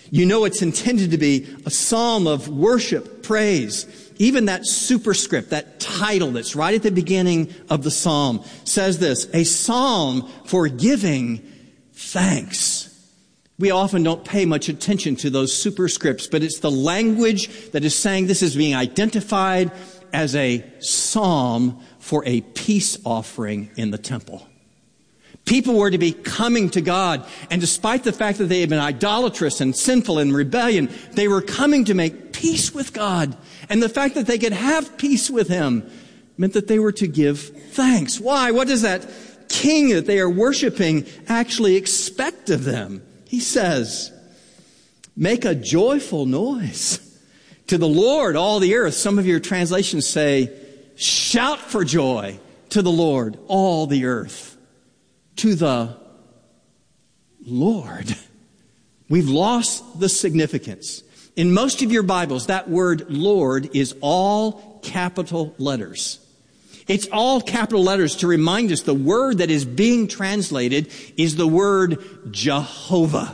You know it's intended to be a psalm of worship, praise. Even that superscript, that title that's right at the beginning of the psalm says this, a psalm for giving thanks. We often don't pay much attention to those superscripts, but it's the language that is saying this is being identified as a psalm for a peace offering in the temple. People were to be coming to God, and despite the fact that they had been idolatrous and sinful and rebellion, they were coming to make peace with God. And the fact that they could have peace with Him meant that they were to give thanks. Why? What does that king that they are worshiping actually expect of them? He says, make a joyful noise to the Lord, all the earth. Some of your translations say, shout for joy to the Lord, all the earth. To the Lord. We've lost the significance. In most of your Bibles, that word Lord is all capital letters. It's all capital letters to remind us the word that is being translated is the word Jehovah.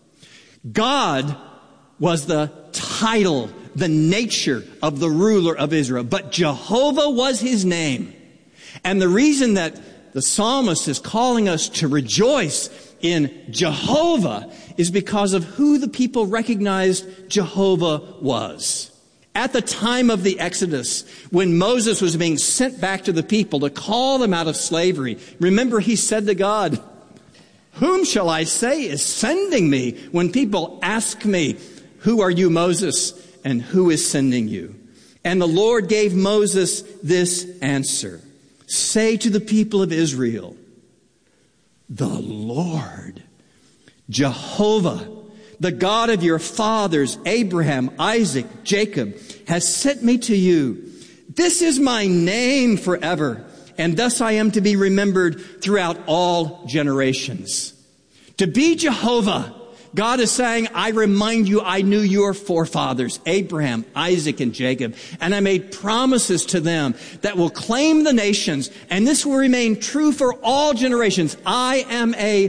God was the title, the nature of the ruler of Israel, but Jehovah was His name. And the reason that the psalmist is calling us to rejoice in Jehovah is because of who the people recognized Jehovah was. At the time of the Exodus, when Moses was being sent back to the people to call them out of slavery, remember he said to God, whom shall I say is sending me when people ask me, who are you, Moses, and who is sending you? And the Lord gave Moses this answer. Say to the people of Israel, the Lord, Jehovah, the God of your fathers, Abraham, Isaac, Jacob, has sent me to you. This is my name forever, and thus I am to be remembered throughout all generations. To be Jehovah, God is saying, I remind you, I knew your forefathers, Abraham, Isaac, and Jacob, and I made promises to them that will claim the nations, and this will remain true for all generations. I am a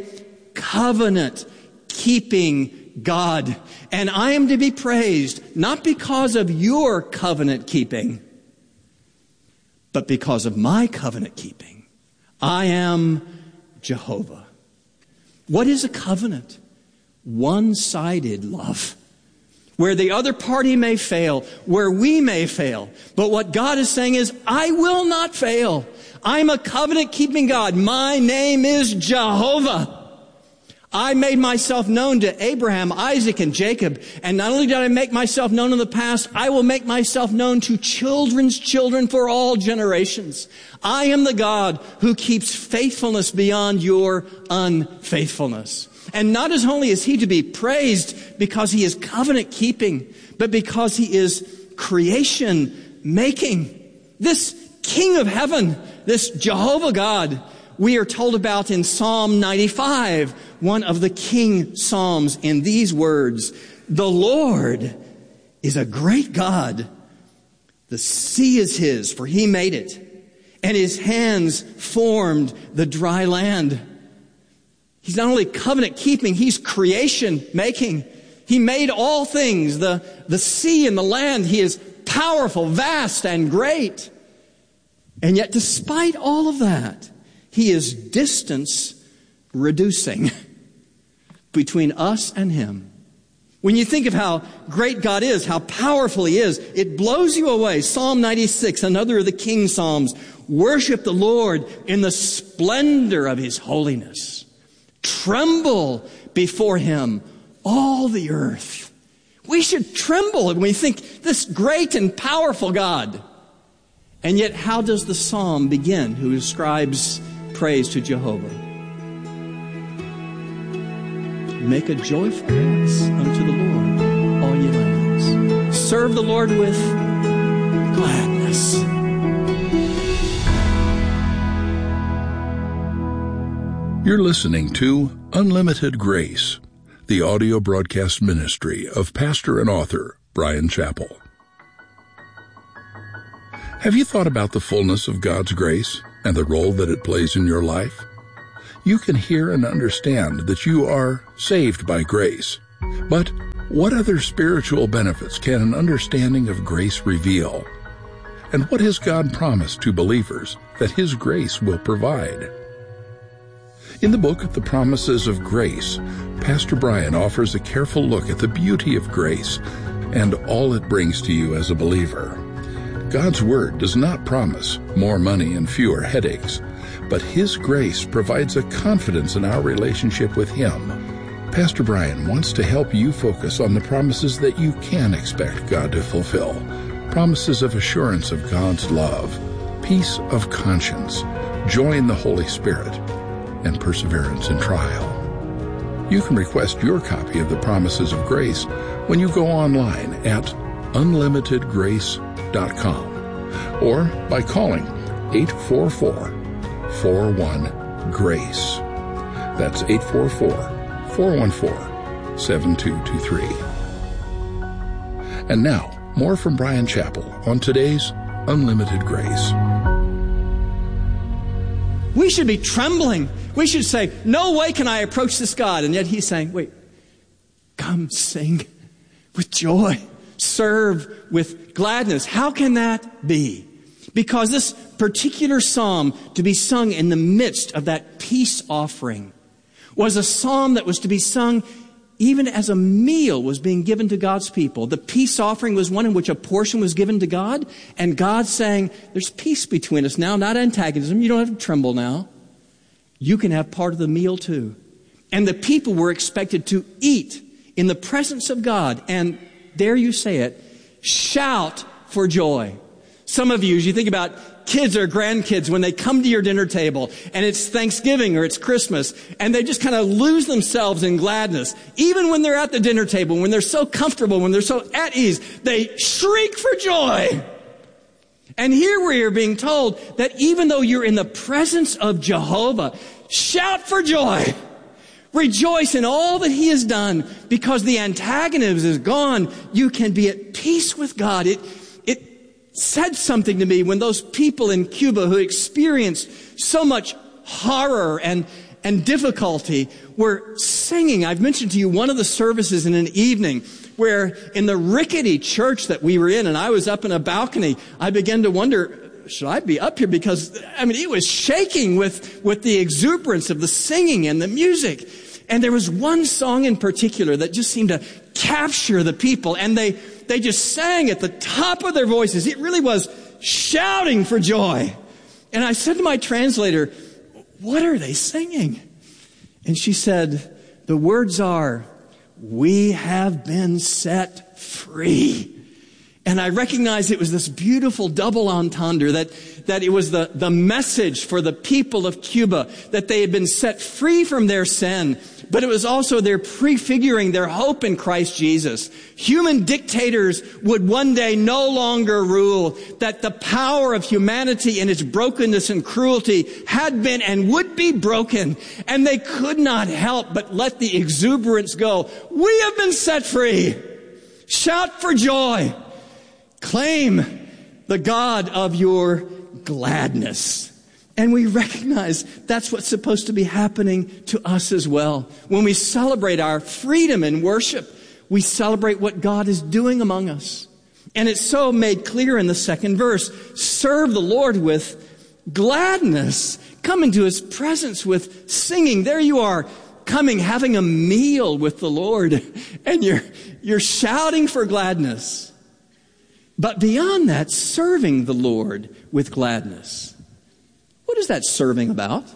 covenant-keeping God, and I am to be praised, not because of your covenant-keeping, but because of my covenant-keeping. I am Jehovah. What is a covenant? One-sided love, where the other party may fail, where we may fail. But what God is saying is, I will not fail. I'm a covenant-keeping God. My name is Jehovah. I made myself known to Abraham, Isaac, and Jacob. And not only did I make myself known in the past, I will make myself known to children's children for all generations. I am the God who keeps faithfulness beyond your unfaithfulness. And not as only is He to be praised because He is covenant keeping, but because He is creation making. This King of heaven, this Jehovah God, we are told about in Psalm 95, one of the King Psalms, in these words, the Lord is a great God. The sea is His, for He made it, and His hands formed the dry land. He's not only covenant keeping, He's creation making. He made all things, the sea and the land. He is powerful, vast, and great. And yet, despite all of that, He is distance reducing between us and Him. When you think of how great God is, how powerful He is, it blows you away. Psalm 96, another of the King Psalms. Worship the Lord in the splendor of His holiness. Tremble before Him, all the earth. We should tremble when we think this great and powerful God. And yet, how does the psalm begin who ascribes praise to Jehovah? Make a joyful noise unto the Lord, all ye lands. Serve the Lord with gladness. You're listening to Unlimited Grace, the audio broadcast ministry of pastor and author Bryan Chapell. Have you thought about the fullness of God's grace and the role that it plays in your life? You can hear and understand that you are saved by grace, but What other spiritual benefits can an understanding of grace reveal? And what has God promised to believers that His grace will provide? In the book, The Promises of Grace, Pastor Brian offers a careful look at the beauty of grace and all it brings to you as a believer. God's Word does not promise more money and fewer headaches, but His grace provides a confidence in our relationship with Him. Pastor Brian wants to help you focus on the promises that you can expect God to fulfill. Promises of assurance of God's love, peace of conscience, joy in the Holy Spirit, and perseverance in trial. You can request your copy of the Promises of Grace when you go online at unlimitedgrace.com or by calling 844-41-GRACE. That's 844-414-7223. And now, more from Bryan Chapell on today's Unlimited Grace. We should be trembling. We should say, no way can I approach this God. And yet He's saying, wait, come sing with joy. Serve with gladness. How can that be? Because this particular psalm, to be sung in the midst of that peace offering, was a psalm that was to be sung even as a meal was being given to God's people. The peace offering was one in which a portion was given to God, and God saying, there's peace between us now, not antagonism. You don't have to tremble now. You can have part of the meal too. And the people were expected to eat in the presence of God, and dare you say it, shout for joy. Some of you, as you think about kids or grandkids, when they come to your dinner table and it's Thanksgiving or it's Christmas, and they just kind of lose themselves in gladness. Even when they're at the dinner table, when they're so comfortable, when they're so at ease, they shriek for joy. And here we are being told that even though you're in the presence of Jehovah, shout for joy. Rejoice in all that He has done, because the antagonism is gone. You can be at peace with God. It said something to me when those people in Cuba who experienced so much horror and difficulty were singing. I've mentioned to you one of the services in an evening where in the rickety church that we were in, and I was up in a balcony, I began to wonder, should I be up here? Because, it was shaking with the exuberance of the singing and the music. And there was one song in particular that just seemed to capture the people, and they just sang at the top of their voices. It really was shouting for joy. And I said to my translator, what are they singing? And she said, the words are, we have been set free. And I recognized it was this beautiful double entendre that it was the message for the people of Cuba, that they had been set free from their sin, but it was also their prefiguring their hope in Christ Jesus. Human dictators would one day no longer rule, that the power of humanity in its brokenness and cruelty had been and would be broken, and they could not help but let the exuberance go. We have been set free. Shout for joy. Claim the God of your gladness. And we recognize that's what's supposed to be happening to us as well. When we celebrate our freedom in worship, we celebrate what God is doing among us. And it's so made clear in the second verse. Serve the Lord with gladness. Come into His presence with singing. There you are, coming, having a meal with the Lord. And you're shouting for gladness. But beyond that, serving the Lord with gladness. What is that serving about?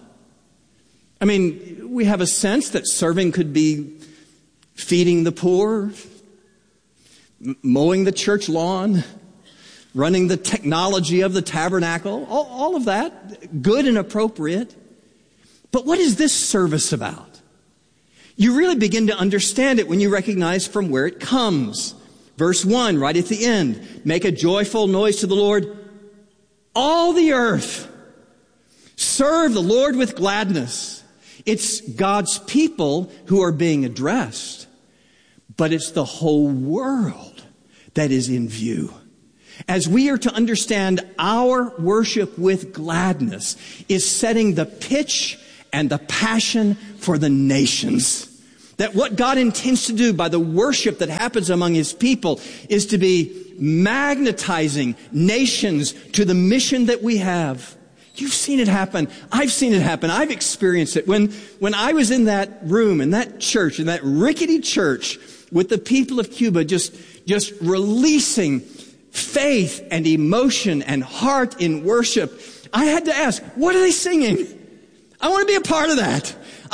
We have a sense that serving could be feeding the poor, mowing the church lawn, running the technology of the tabernacle, all of that, good and appropriate. But what is this service about? You really begin to understand it when you recognize from where it comes. Verse 1, right at the end, make a joyful noise to the Lord, all the earth. Serve the Lord with gladness. It's God's people who are being addressed, but it's the whole world that is in view. As we are to understand our worship with gladness is setting the pitch and the passion for the nations. That what God intends to do by the worship that happens among His people is to be magnetizing nations to the mission that we have. You've seen it happen. I've seen it happen. I've experienced it. When I was in that room, in that church, in that rickety church with the people of Cuba, just releasing faith and emotion and heart in worship, I had to ask, what are they singing? I want to be a part of that.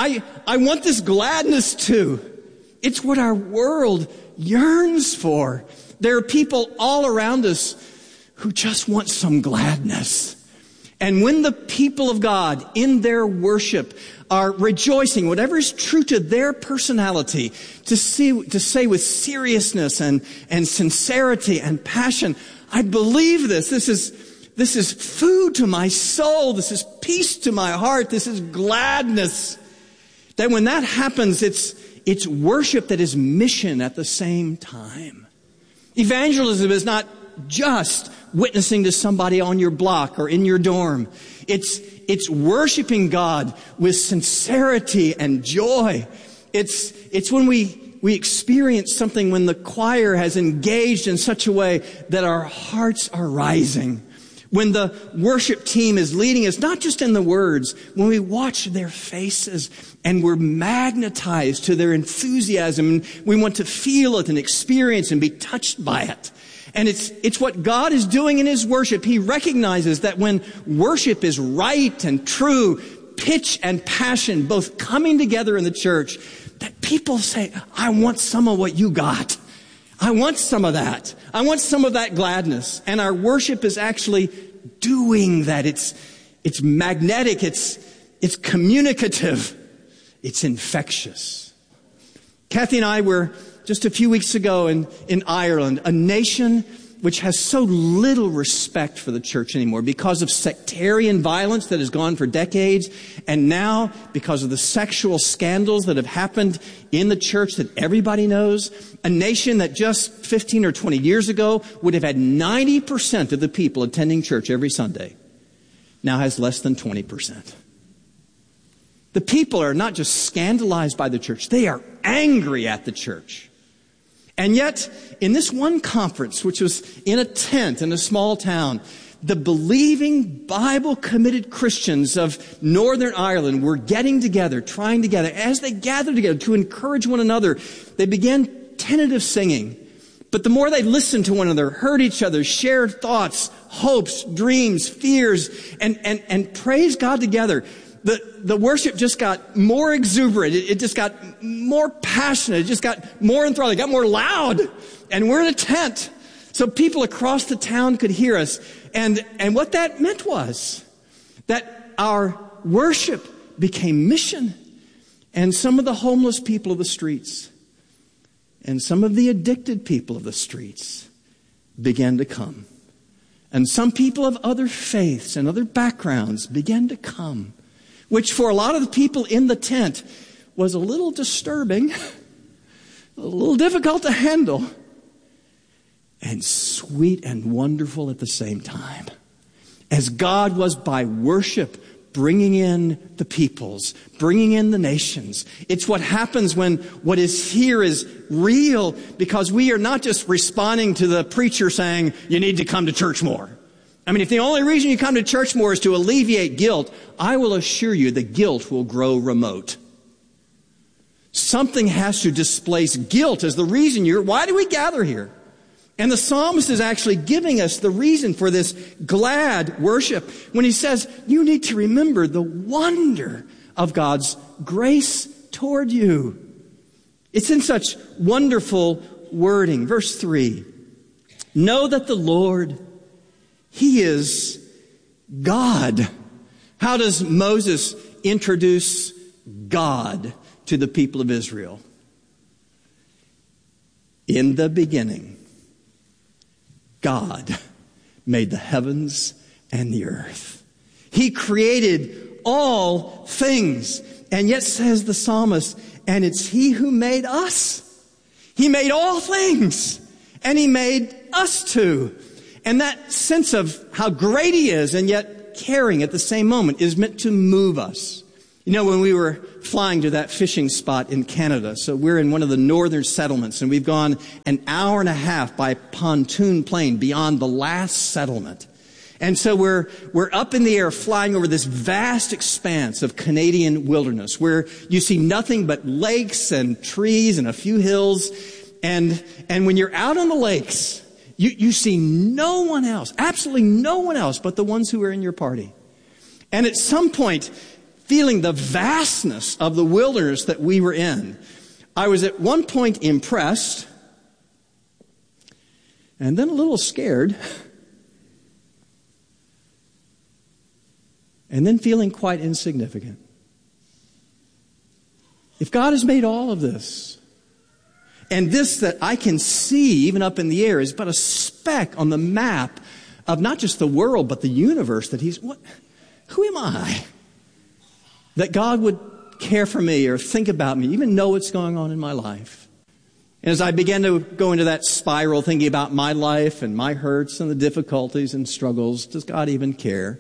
I want this gladness too. It's what our world yearns for. There are people all around us who just want some gladness. And when the people of God in their worship are rejoicing, whatever is true to their personality, to say with seriousness and sincerity and passion, I believe this. This is food to my soul. This is peace to my heart. This is gladness. That when that happens, it's worship that is mission at the same time. Evangelism is not just witnessing to somebody on your block or in your dorm. It's worshiping God with sincerity and joy. It's when we experience something when the choir has engaged in such a way that our hearts are rising. When the worship team is leading us, not just in the words, when we watch their faces and we're magnetized to their enthusiasm and we want to feel it and experience and be touched by it. And it's what God is doing in His worship. He recognizes that when worship is right and true, pitch and passion both coming together in the church, that people say, I want some of what you got. I want some of that. I want some of that gladness. And our worship is actually doing that. It's magnetic. It's communicative. It's infectious. Kathy and I were just a few weeks ago in Ireland, a nation which has so little respect for the church anymore because of sectarian violence that has gone for decades, and now because of the sexual scandals that have happened in the church that everybody knows. A nation that just 15 or 20 years ago would have had 90% of the people attending church every Sunday, now has less than 20%. The people are not just scandalized by the church, they are angry at the church. And yet, in this one conference, which was in a tent in a small town, the believing, Bible-committed Christians of Northern Ireland were getting together, trying together. As they gathered together to encourage one another, they began tentative singing. But the more they listened to one another, heard each other, shared thoughts, hopes, dreams, fears, and praised God together, the worship just got more exuberant. It just got more passionate. It just got more enthralling. It got more loud. And we're in a tent, so people across the town could hear us. And what that meant was that our worship became mission. And some of the homeless people of the streets and some of the addicted people of the streets began to come. And some people of other faiths and other backgrounds began to come, which for a lot of the people in the tent was a little disturbing, a little difficult to handle, and sweet and wonderful at the same time. As God was by worship bringing in the peoples, bringing in the nations. It's what happens when what is here is real, because we are not just responding to the preacher saying, you need to come to church more. I mean, if the only reason you come to church more is to alleviate guilt, I will assure you the guilt will grow remote. Something has to displace guilt as the reason why do we gather here? And the psalmist is actually giving us the reason for this glad worship when he says, you need to remember the wonder of God's grace toward you. It's in such wonderful wording. Verse 3, know that the Lord, He is God. How does Moses introduce God to the people of Israel? In the beginning, God made the heavens and the earth. He created all things. And yet, says the psalmist, and it's He who made us. He made all things. And He made us too. And that sense of how great He is and yet caring at the same moment is meant to move us. You know, when we were flying to that fishing spot in Canada, so we're in one of the northern settlements, and we've gone an hour and a half by pontoon plane beyond the last settlement. And so we're up in the air flying over this vast expanse of Canadian wilderness where you see nothing but lakes and trees and a few hills. And when you're out on the lakes, you see no one else, absolutely no one else but the ones who are in your party. And at some point, feeling the vastness of the wilderness that we were in, I was at one point impressed and then a little scared and then feeling quite insignificant. If God has made all of this, and this that I can see even up in the air is but a speck on the map of not just the world but the universe, that who am I that God would care for me or think about me, even know what's going on in my life? And as I began to go into that spiral, thinking about my life and my hurts and the difficulties and struggles, does God even care?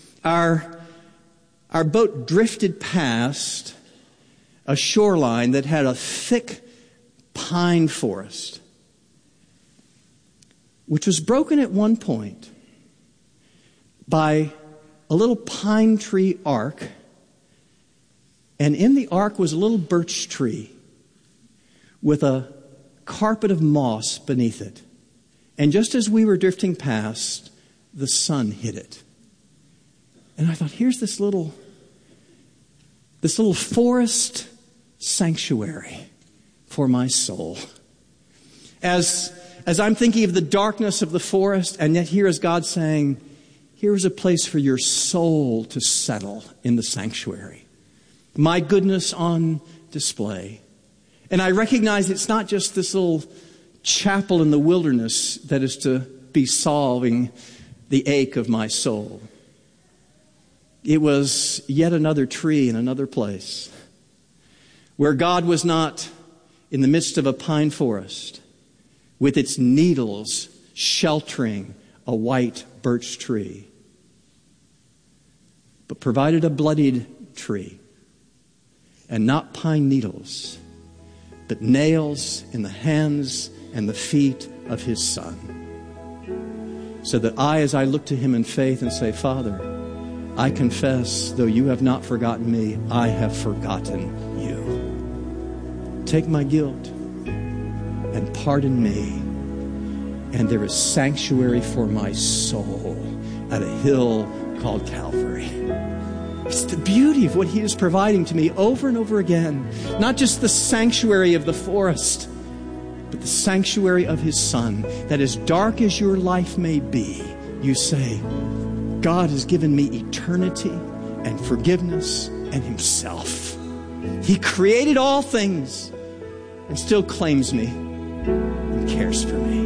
Our boat drifted past a shoreline that had a thick pine forest, which was broken at one point by a little pine tree arc. And in the arc was a little birch tree with a carpet of moss beneath it. And just as we were drifting past, the sun hit it. And I thought, here's this little forest sanctuary for my soul. As I'm thinking of the darkness of the forest, and yet here is God saying, here is a place for your soul to settle in the sanctuary. My goodness on display. And I recognize it's not just this little chapel in the wilderness that is to be solving the ache of my soul. It was yet another tree in another place where God was not in the midst of a pine forest with its needles sheltering a white birch tree, but provided a bloodied tree. And not pine needles, but nails in the hands and the feet of his Son. So that as I look to him in faith and say, Father, I confess, though you have not forgotten me, I have forgotten you. Take my guilt and pardon me. And there is sanctuary for my soul at a hill called Calvary. It's the beauty of what he is providing to me over and over again. Not just the sanctuary of the forest, but the sanctuary of his Son. That as dark as your life may be, you say, God has given me eternity and forgiveness and himself. He created all things and still claims me and cares for me.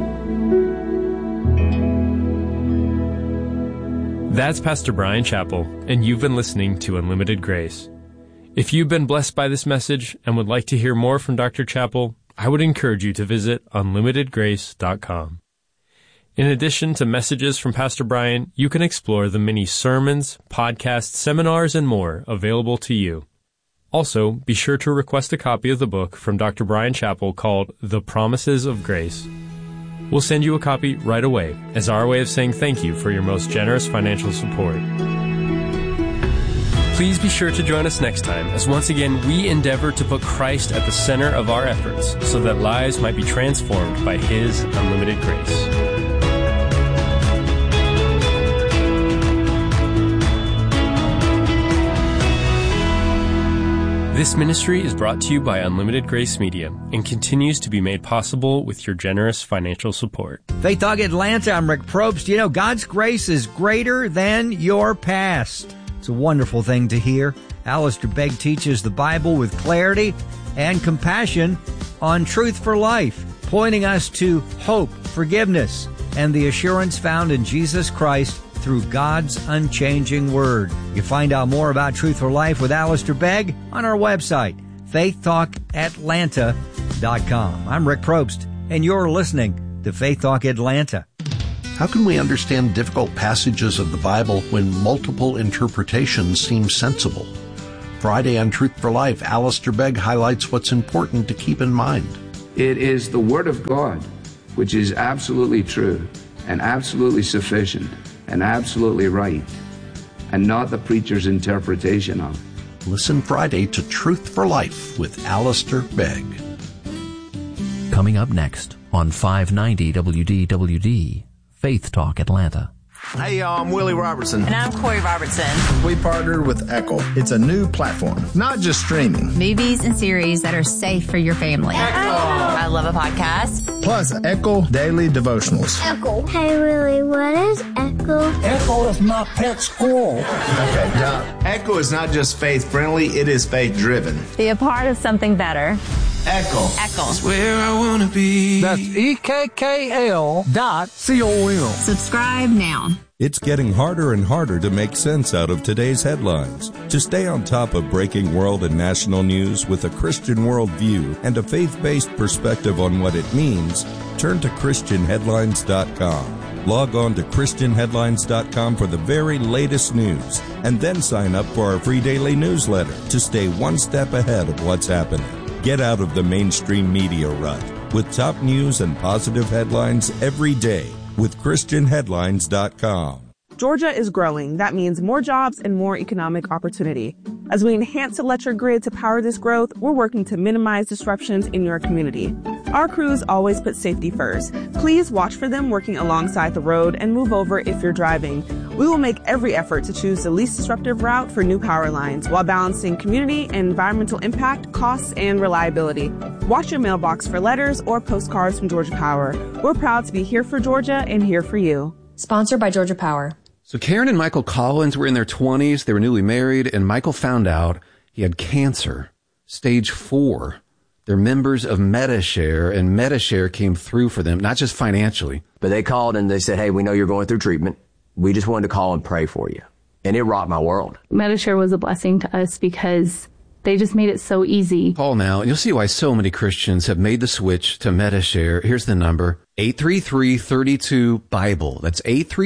That's Pastor Bryan Chapell, and you've been listening to Unlimited Grace. If you've been blessed by this message and would like to hear more from Dr. Chapell, I would encourage you to visit unlimitedgrace.com. In addition to messages from Pastor Bryan, you can explore the many sermons, podcasts, seminars, and more available to you. Also, be sure to request a copy of the book from Dr. Bryan Chapell called The Promises of Grace. We'll send you a copy right away as our way of saying thank you for your most generous financial support. Please be sure to join us next time as once again we endeavor to put Christ at the center of our efforts so that lives might be transformed by his unlimited grace. This ministry is brought to you by Unlimited Grace Media and continues to be made possible with your generous financial support. Faith Talk Atlanta, I'm Rick Probst. You know, God's grace is greater than your past. It's a wonderful thing to hear. Alistair Begg teaches the Bible with clarity and compassion on truth for life, pointing us to hope, forgiveness, and the assurance found in Jesus Christ through God's unchanging Word. You find out more about Truth for Life with Alistair Begg on our website, faithtalkatlanta.com. I'm Rick Probst, and you're listening to Faith Talk Atlanta. How can we understand difficult passages of the Bible when multiple interpretations seem sensible? Friday on Truth for Life, Alistair Begg highlights what's important to keep in mind. It is the Word of God, which is absolutely true and absolutely sufficient and absolutely right, and not the preacher's interpretation of it. Listen Friday to Truth for Life with Alistair Begg. Coming up next on 590 WDWD, Faith Talk Atlanta. Hey, y'all, I'm Willie Robertson. And I'm Corey Robertson. We partnered with Echo. It's a new platform, not just streaming. Movies and series that are safe for your family. Echo. I love a podcast. Plus, Echo Daily Devotionals. Echo. Hey, Willie, what is Echo? Echo is my pet squirrel. Okay, now, Echo is not just faith-friendly, it is faith-driven. Be a part of something better. Echo. Echo. That's where I want to be. That's EKKL.com. Subscribe now. It's getting harder and harder to make sense out of today's headlines. To stay on top of breaking world and national news with a Christian worldview and a faith-based perspective on what it means, turn to ChristianHeadlines.com. Log on to ChristianHeadlines.com for the very latest news, and then sign up for our free daily newsletter to stay one step ahead of what's happening. Get out of the mainstream media rut with top news and positive headlines every day with ChristianHeadlines.com. Georgia is growing. That means more jobs and more economic opportunity. As we enhance the electric grid to power this growth, we're working to minimize disruptions in your community. Our crews always put safety first. Please watch for them working alongside the road and move over if you're driving. We will make every effort to choose the least disruptive route for new power lines while balancing community and environmental impact, costs, and reliability. Watch your mailbox for letters or postcards from Georgia Power. We're proud to be here for Georgia and here for you. Sponsored by Georgia Power. So Karen and Michael Collins were in their 20s. They were newly married, and Michael found out he had cancer, stage 4. They're members of Medi-Share, and Medi-Share came through for them, not just financially. But they called and they said, hey, we know you're going through treatment. We just wanted to call and pray for you. And it rocked my world. Medi-Share was a blessing to us because they just made it so easy. Call now, and you'll see why so many Christians have made the switch to Medi-Share. Here's the number, 833-32-BIBLE. That's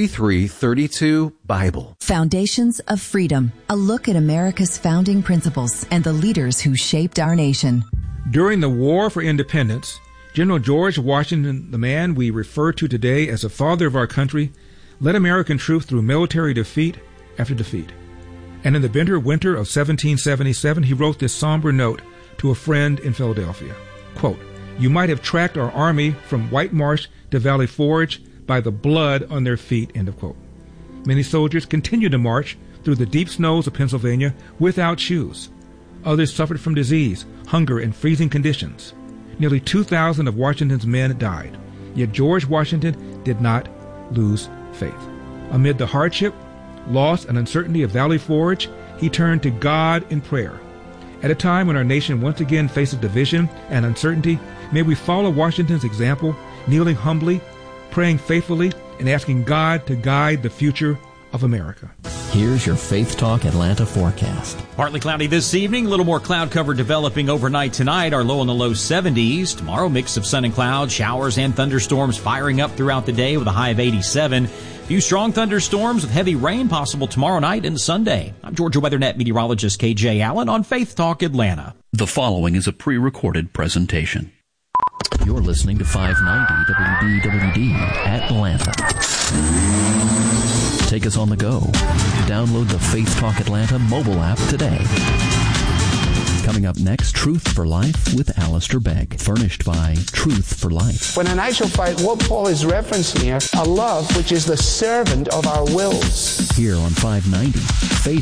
833-32-BIBLE. Foundations of Freedom, a look at America's founding principles and the leaders who shaped our nation. During the War for Independence, General George Washington, the man we refer to today as the father of our country, led American troops through military defeat after defeat. And in the bitter winter of 1777, he wrote this somber note to a friend in Philadelphia. Quote, "You might have tracked our army from White Marsh to Valley Forge by the blood on their feet," end of quote. Many soldiers continued to march through the deep snows of Pennsylvania without shoes. Others suffered from disease, hunger, and freezing conditions. Nearly 2,000 of Washington's men died. Yet George Washington did not lose faith. Amid the hardship, loss, and uncertainty of Valley Forge, he turned to God in prayer. At a time when our nation once again faces division and uncertainty, may we follow Washington's example, kneeling humbly, praying faithfully, and asking God to guide the future of America. Here's your Faith Talk Atlanta forecast. Partly cloudy this evening, a little more cloud cover developing overnight tonight. Our low in the low 70s. Tomorrow, mix of sun and clouds, showers and thunderstorms firing up throughout the day with a high of 87. A few strong thunderstorms with heavy rain possible tomorrow night and Sunday. I'm Georgia WeatherNet meteorologist KJ Allen on Faith Talk Atlanta. The following is a pre-recorded presentation. You're listening to 590 WDWD Atlanta. Take us on the go. Download the Faith Talk Atlanta mobile app today. Coming up next, Truth for Life with Alistair Begg, furnished by Truth for Life. When in actual fact, what Paul is referencing here, a love which is the servant of our wills. Here on 590, Faith